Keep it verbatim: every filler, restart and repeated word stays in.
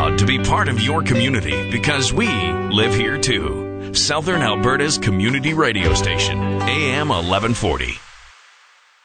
proud to be part of your community because we live here too. Southern Alberta's community radio station, A M eleven forty.